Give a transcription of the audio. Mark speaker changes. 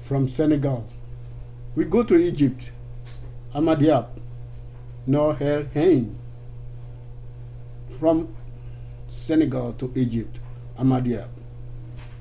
Speaker 1: from Senegal. We go to Egypt, Amadiab, Noor El Hain. From Senegal to Egypt, Amadiab.